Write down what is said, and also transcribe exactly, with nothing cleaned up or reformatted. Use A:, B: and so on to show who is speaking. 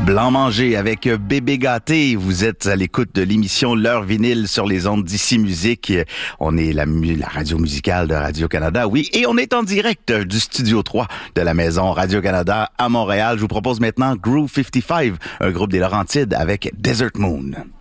A: Blanc Manger avec Bébé Gâté. Vous êtes à l'écoute de l'émission L'heure vinyle sur les ondes d'Ici Musique. On est la, la radio musicale de Radio-Canada, oui. Et on est en direct du Studio trois de la maison Radio-Canada à Montréal. Je vous propose maintenant Groove cinquante-cinq, un groupe des Laurentides avec Desert Moon.